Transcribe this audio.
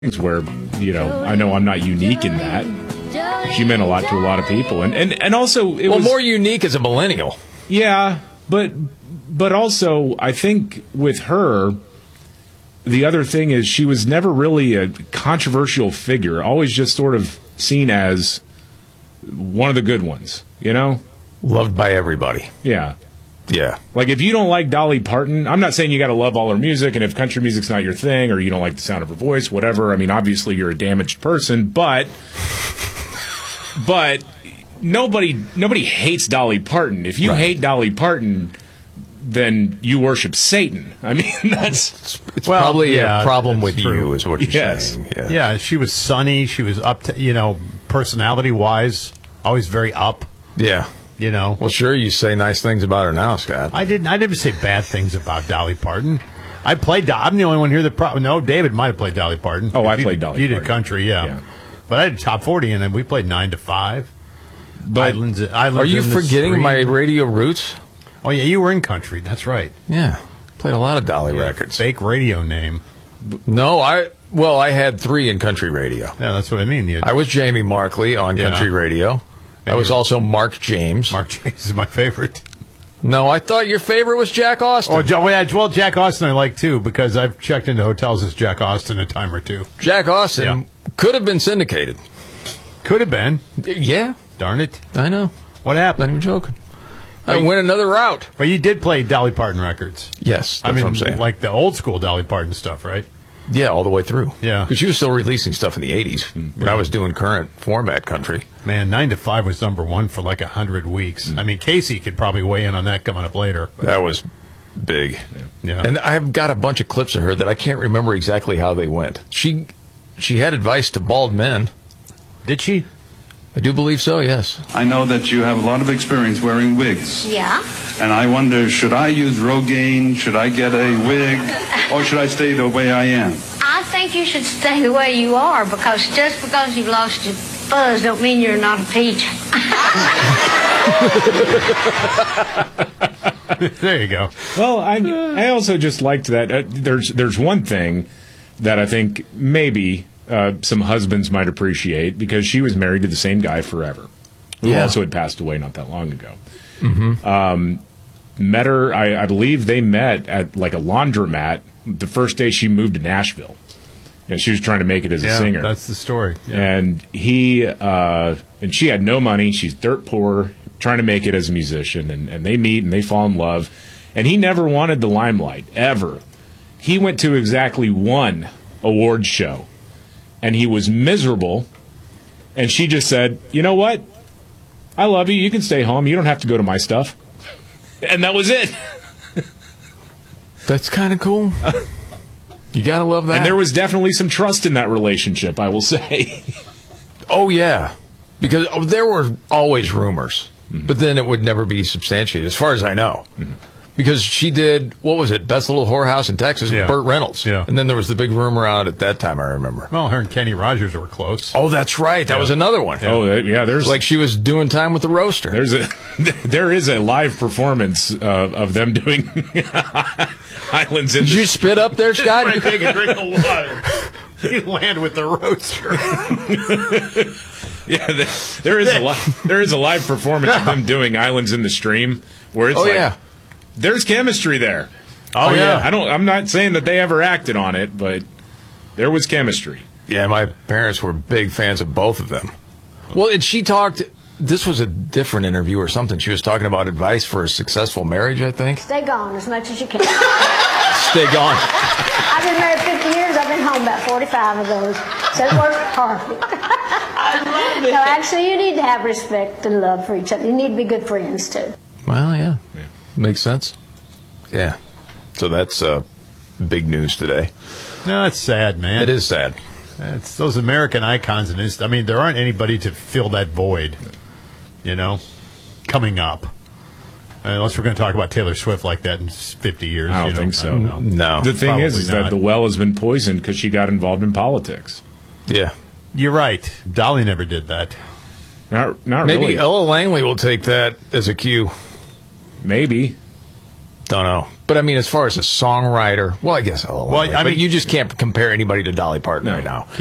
where, I know I'm not unique in that. She meant a lot to a lot of people. And also, it was more unique as a millennial. Yeah, but also, I think with her, the other thing is she was never really a controversial figure, always just sort of seen as one of the good ones, Loved by everybody. Yeah. Yeah. Like, if you don't like Dolly Parton, I'm not saying you got to love all her music, and if country music's not your thing, or you don't like the sound of her voice, whatever, I mean, obviously you're a damaged person, but nobody hates Dolly Parton. If you hate Dolly Parton, then you worship Satan. I mean, it's probably a problem with you, is what you're saying. Yeah, she was sunny. She was up to, personality-wise, always very up. Yeah. Well, sure, you say nice things about her now, Scott. I never say bad things about Dolly Parton. I'm the only one here that no, David might have played Dolly Parton. Oh, I played Dolly Parton. You did country, yeah. But I did top 40, and then we played 9 to 5. But Islands are you forgetting my radio roots? Oh, yeah, you were in country. That's right. Yeah. Played a lot of Dolly records. Fake radio name. No, I had 3 in country radio. Yeah, that's what I mean. I was Jamie Markley on country radio. I was also Mark James. Mark James is my favorite. No, I thought your favorite was Jack Austin. Well, Jack Austin I like, too, because I've checked into hotels as Jack Austin a time or two. Jack Austin could have been syndicated. Could have been. Yeah. Darn it. I know. What happened? Not even joking. I went another route. But you did play Dolly Parton records. Yes, that's what I'm saying. Like the old school Dolly Parton stuff, right? Yeah, all the way through. Yeah. Because she was still releasing stuff in the 80s when I was doing current format country. Man, 9 to 5 was number 1 for like 100 weeks. I mean, Casey could probably weigh in on that coming up later. That was big. Yeah. And I've got a bunch of clips of her that I can't remember exactly how they went. She had advice to bald men. Did she? I do believe so, yes. I know that you have a lot of experience wearing wigs. Yeah. And I wonder, should I use Rogaine? Should I get a wig? Or should I stay the way I am? I think you should stay the way you are, because just because you've lost your fuzz don't mean you're not a peach. There you go. Well, I also just liked that. There's one thing that I think maybe some husbands might appreciate, because she was married to the same guy forever, who also had passed away not that long ago. Mm-hmm. Met her, I believe they met at like a laundromat the first day she moved to Nashville. And she was trying to make it as a singer. That's the story. Yeah. And he and she had no money. She's dirt poor, trying to make it as a musician. And they meet and they fall in love. And he never wanted the limelight, ever. He went to exactly one awards show. And he was miserable. And she just said, you know what? I love you. You can stay home. You don't have to go to my stuff. And that was it. That's kind of cool. You got to love that. And there was definitely some trust in that relationship, I will say. Oh, yeah. Because there were always rumors. Mm-hmm. But then it would never be substantiated, as far as I know. Mm-hmm. Because she did, what was it, Best Little Whorehouse in Texas with Burt Reynolds. Yeah. And then there was the big rumor out at that time, I remember. Well, her and Kenny Rogers were close. Oh, that's right. That was another one. Oh, yeah. There's like she was doing time with the roaster. There is a live performance of them doing Islands in. Did you spit up there, Scott? I take a drink of water. You land with the roaster. Yeah, there is a live performance of them doing Islands in the Stream, where it's there's chemistry there. Oh yeah. I'm not saying that they ever acted on it, but there was chemistry. Yeah, my parents were big fans of both of them. Well, and she talked, this was a different interview or something. She was talking about advice for a successful marriage, I think. Stay gone as much as you can. Stay gone. I've been married 50 years. I've been home about 45 of those. So it works perfect. I love it. No, actually, you need to have respect and love for each other. You need to be good friends, too. Well, yeah. Makes sense. Yeah. So that's big news today. No, it's sad, man. It is sad. It's those American icons, and there aren't anybody to fill that void, coming up. Unless we're going to talk about Taylor Swift like that in 50 years. I don't think so. No. The thing is that the well has been poisoned because she got involved in politics. Yeah. You're right. Dolly never did that. Not Maybe really. Ella Langley will take that as a cue. Maybe. Don't know. But I mean, as far as a songwriter, well, I guess. But you just can't compare anybody to Dolly Parton right now.